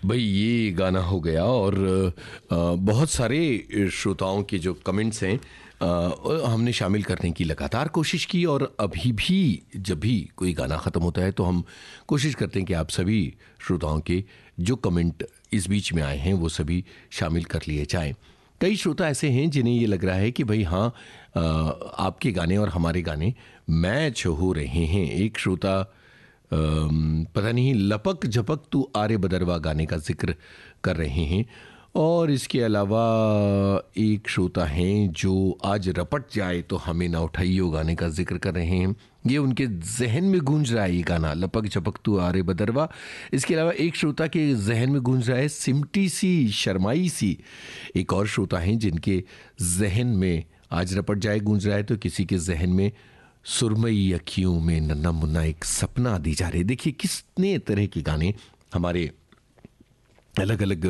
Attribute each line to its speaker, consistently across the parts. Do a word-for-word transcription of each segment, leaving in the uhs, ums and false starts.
Speaker 1: भाई ये गाना हो गया और अ, बहुत सारे श्रोताओं के जो कमेंट्स हैं अ, हमने शामिल करने की लगातार कोशिश की और अभी भी जब भी कोई गाना ख़त्म होता है तो हम कोशिश करते हैं कि आप सभी श्रोताओं के जो कमेंट इस बीच में आए हैं वो सभी शामिल कर लिए जाएं। कई श्रोता ऐसे हैं जिन्हें ये लग रहा है कि भाई हाँ अ, आपके गाने और हमारे गाने मैच हो रहे हैं। एक श्रोता अम, पता नहीं लपक झपक तू आरे बदरवा गाने का जिक्र कर रहे हैं और इसके अलावा एक श्रोता हैं जो आज रपट जाए तो हमें ना उठाइयो गाने का जिक्र कर रहे हैं। ये उनके जहन में गूंज रहा है ये गाना लपक झपक तू आरे बदरवा। इसके अलावा एक श्रोता के जहन में गूंज रहा है सिमटी सी शर्माई सी। एक और श्रोता हैं जिनके जहन में आज रपट जाए गूंज रहा है तो किसी के जहन में सुरमई अखियों में नन्ना मुन्ना एक सपना दी जा रहे। देखिए कितने तरह के गाने हमारे अलग अलग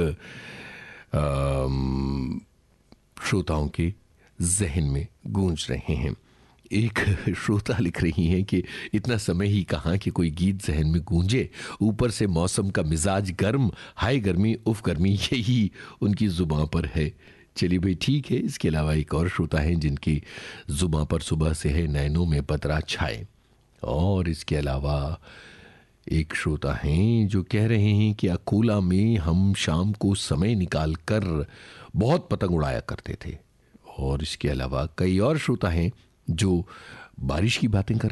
Speaker 1: श्रोताओं के जहन में गूंज रहे हैं। एक श्रोता लिख रही हैं कि इतना समय ही कहाँ कि कोई गीत जहन में गूंजे, ऊपर से मौसम का मिजाज गर्म, हाय गर्मी उफ गर्मी, यही उनकी जुबां पर है। चलिए भाई ठीक है। इसके अलावा एक और श्रोता हैं जिनकी जुबां पर सुबह से है नैनों में बदरा छाए। और इसके अलावा एक श्रोता हैं जो कह रहे हैं कि अकोला में हम शाम को समय निकाल कर बहुत पतंग उड़ाया करते थे। और इसके अलावा कई और श्रोता हैं जो बारिश की बातें कर